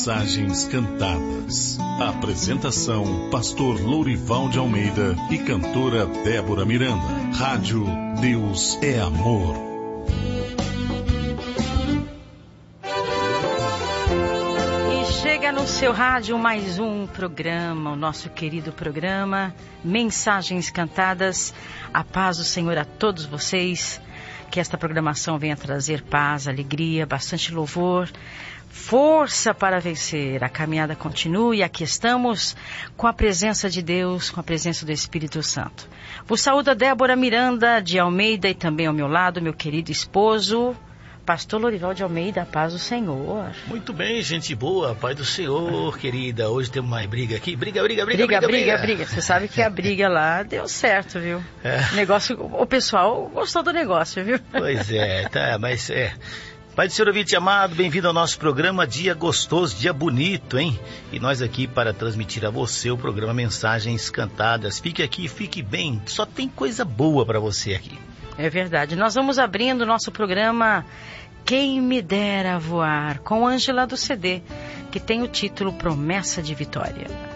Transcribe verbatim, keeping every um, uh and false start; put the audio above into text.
Mensagens Cantadas. Apresentação: Pastor Lourival de Almeida e cantora Débora Miranda. Rádio Deus é Amor. E chega no seu rádio mais um programa, o nosso querido programa Mensagens Cantadas. A paz do Senhor a todos vocês. Que esta programação venha trazer paz, alegria, bastante louvor, força para vencer. A caminhada continue e aqui estamos com a presença de Deus, com a presença do Espírito Santo. Vos saúda Débora Miranda de Almeida e também ao meu lado, meu querido esposo, Pastor Lourival de Almeida. A paz do Senhor. Muito bem, gente boa, paz do Senhor, querida. Hoje temos mais briga aqui. Briga, briga, briga, briga, briga, briga, briga. briga. Você sabe que a briga lá deu certo, viu? É. Negócio, o pessoal gostou do negócio, viu? Pois é, tá, mas é... Pai do Senhor ouvinte amado, bem-vindo ao nosso programa. Dia gostoso, dia bonito, hein? E nós aqui para transmitir a você o programa Mensagens Cantadas. Fique aqui, fique bem, só tem coisa boa para você aqui. É verdade. Nós vamos abrindo o nosso programa Quem Me Dera Voar, com Ângela do C D, que tem o título Promessa de Vitória.